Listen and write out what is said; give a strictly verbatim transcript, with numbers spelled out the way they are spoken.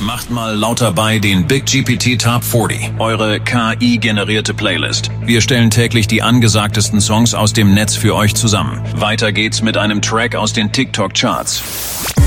macht mal lauter bei den Big G P T Top vierzig, eure K I-generierte Playlist. Wir stellen täglich die angesagtesten Songs aus dem Netz für euch zusammen. Weiter geht's mit einem Track aus den TikTok-Charts.